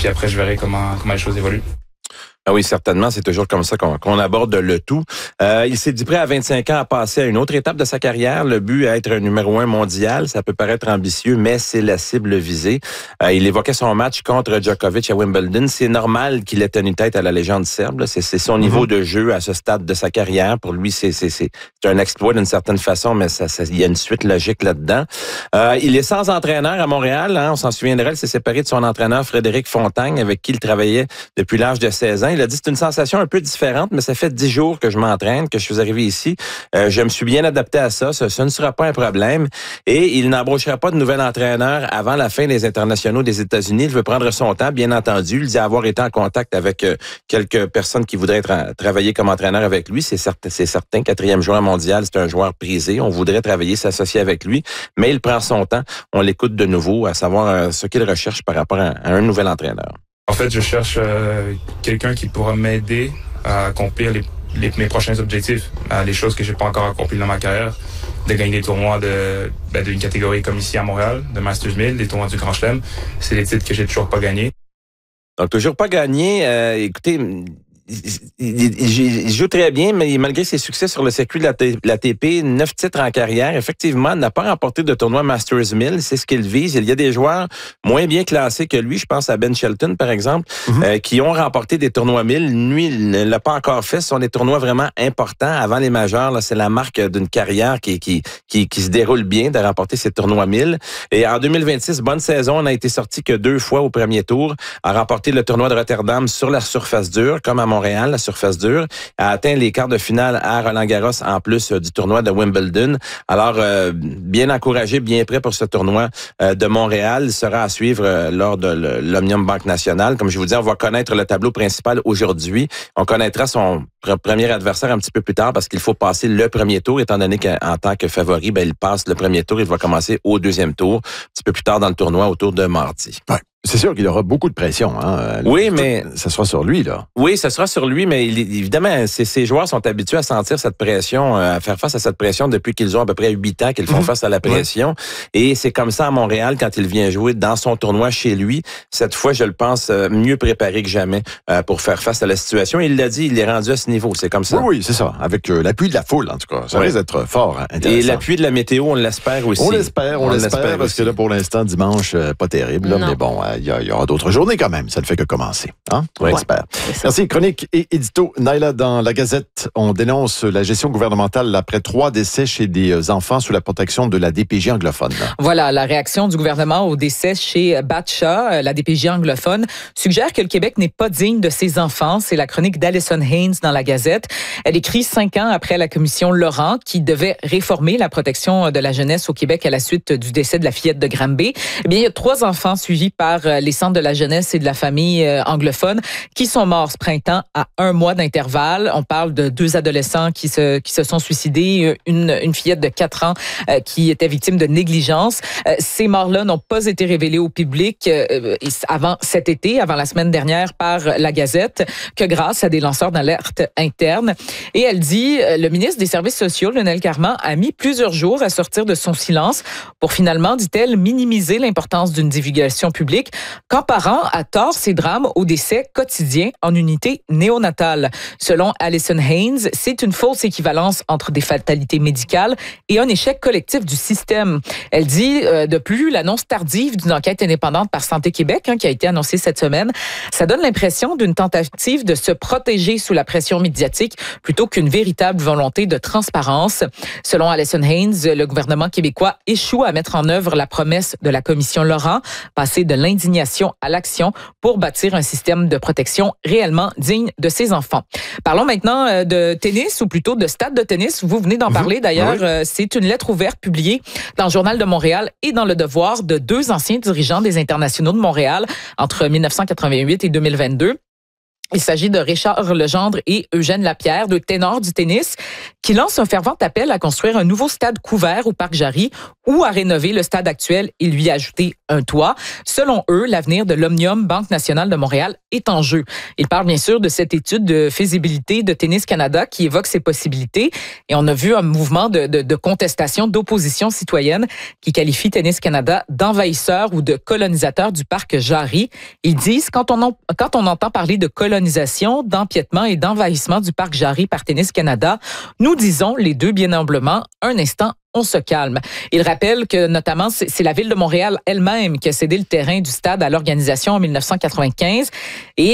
Puis après, je verrai comment les choses évoluent. Ah oui, certainement, c'est toujours comme ça qu'on aborde le tout. Il s'est dit prêt à 25 ans à passer à une autre étape de sa carrière. Le but à être un numéro 1 mondial, ça peut paraître ambitieux, mais c'est la cible visée. Il évoquait son match contre Djokovic à Wimbledon. C'est normal qu'il ait tenu tête à la légende serbe. C'est son niveau de jeu à ce stade de sa carrière. Pour lui, c'est un exploit d'une certaine façon, mais il y a une suite logique là-dedans. Il est sans entraîneur à Montréal. On s'en souviendra, il s'est séparé de son entraîneur Frédéric Fontagne, avec qui il travaillait depuis l'âge de 16 ans. Il a dit, c'est une sensation un peu différente, mais ça fait 10 jours que je m'entraîne, que je suis arrivé ici. Je me suis bien adapté à ça. Ce ne sera pas un problème. Et il n'embauchera pas de nouvel entraîneur avant la fin des internationaux des États-Unis. Il veut prendre son temps, bien entendu. Il dit avoir été en contact avec quelques personnes qui voudraient travailler comme entraîneur avec lui. C'est certain. 4e joueur mondial, c'est un joueur prisé. On voudrait travailler, s'associer avec lui. Mais il prend son temps. On l'écoute de nouveau, à savoir ce qu'il recherche par rapport à un nouvel entraîneur. En fait, je cherche quelqu'un qui pourra m'aider à accomplir mes prochains objectifs, les choses que j'ai pas encore accomplies dans ma carrière, de gagner des tournois d'une catégorie comme ici à Montréal, de Masters 1000, des tournois du Grand Chelem. C'est des titres que j'ai toujours pas gagnés. Donc, toujours pas gagné. Écoutez, il joue très bien, mais malgré ses succès sur le circuit de l'ATP, 9 titres en carrière, effectivement, n'a pas remporté de tournoi Masters 1000. C'est ce qu'il vise. Il y a des joueurs moins bien classés que lui. Je pense à Ben Shelton, par exemple, qui ont remporté des tournois 1000. Lui, il ne l'a pas encore fait. Ce sont des tournois vraiment importants. Avant les majeurs, là, c'est la marque d'une carrière qui se déroule bien de remporter ces tournois 1000. Et en 2026, bonne saison. On n'a été sorti que 2 fois au premier tour. A remporté le tournoi de Rotterdam sur la surface dure, comme à Montréal, la surface dure, a atteint les quarts de finale à Roland-Garros en plus du tournoi de Wimbledon. Alors, bien encouragé, bien prêt pour ce tournoi de Montréal. Il sera à suivre lors de l'Omnium Banque Nationale. Comme je vous dis, on va connaître le tableau principal aujourd'hui. On connaîtra son premier adversaire un petit peu plus tard parce qu'il faut passer le premier tour, étant donné qu'en tant que favori, il passe le premier tour. Il va commencer au deuxième tour, un petit peu plus tard dans le tournoi, autour de mardi. Ouais. C'est sûr qu'il aura beaucoup de pression. Oui, mais ça sera sur lui, là. Oui, ça sera sur lui, mais évidemment, ces joueurs sont habitués à sentir cette pression, à faire face à cette pression depuis qu'ils ont à peu près 8 ans qu'ils font face à la pression. Ouais. Et c'est comme ça à Montréal quand il vient jouer dans son tournoi chez lui. Cette fois, je le pense, mieux préparé que jamais pour faire face à la situation. Il l'a dit, il est rendu à ce niveau. C'est comme ça. Oui, c'est ça. Avec l'appui de la foule, en tout cas. Ça risque d'être fort, intéressant. Et l'appui de la météo, on l'espère aussi. On l'espère parce que là, pour l'instant, dimanche, pas terrible. Là, mais bon, il y aura d'autres journées quand même. Ça ne fait que commencer. On l'espère. Merci. Chronique et édito. Naila, dans la Gazette, on dénonce la gestion gouvernementale après 3 décès chez des enfants sous la protection de la DPJ anglophone. Voilà, la réaction du gouvernement au décès chez Batcha, la DPJ anglophone, suggère que le Québec n'est pas digne de ses enfants. C'est la chronique d'Alison Haynes dans la Gazette. Elle écrit 5 ans après la commission Laurent qui devait réformer la protection de la jeunesse au Québec à la suite du décès de la fillette de Granby. Eh bien, il y a 3 enfants suivis par les centres de la jeunesse et de la famille anglophone qui sont morts ce printemps à 1 mois d'intervalle. On parle de 2 adolescents qui se sont suicidés, une fillette de 4 ans qui était victime de négligence. Ces morts-là n'ont pas été révélées au public avant cet été, avant la semaine dernière par la Gazette, que grâce à des lanceurs d'alerte internes. Et elle dit, le ministre des Services sociaux, Lionel Carman, a mis plusieurs jours à sortir de son silence pour finalement, dit-elle, minimiser l'importance d'une divulgation publique. Comparant à tort ces drames au décès quotidien en unité néonatale. Selon Alison Haynes, c'est une fausse équivalence entre des fatalités médicales et un échec collectif du système. Elle dit, de plus, l'annonce tardive d'une enquête indépendante par Santé Québec, qui a été annoncée cette semaine, ça donne l'impression d'une tentative de se protéger sous la pression médiatique plutôt qu'une véritable volonté de transparence. Selon Alison Haynes, le gouvernement québécois échoue à mettre en œuvre la promesse de la commission Laurent, passer de l'indignation à l'action pour bâtir un système de protection réellement digne de ses enfants. Parlons maintenant de tennis, ou plutôt de stade de tennis. Vous venez d'en parler d'ailleurs. Oui. C'est une lettre ouverte publiée dans le Journal de Montréal et dans Le Devoir de 2 anciens dirigeants des Internationaux de Montréal entre 1988 et 2022. Il s'agit de Richard Legendre et Eugène Lapierre, deux ténors du tennis, qui lancent un fervent appel à construire un nouveau stade couvert au Parc Jarry ou à rénover le stade actuel et lui ajouter un toit. Selon eux, l'avenir de l'Omnium Banque nationale de Montréal est en jeu. Ils parlent bien sûr de cette étude de faisabilité de Tennis Canada qui évoque ces possibilités. Et on a vu un mouvement de contestation, d'opposition citoyenne qui qualifie Tennis Canada d'envahisseur ou de colonisateur du Parc Jarry. Ils disent, quand on entend parler de colonisation, d'empiètement et d'envahissement du Parc Jarry par Tennis Canada, nous disons les deux bien humblement, un instant, on se calme. Il rappelle que notamment, c'est la Ville de Montréal elle-même qui a cédé le terrain du stade à l'organisation en 1995 et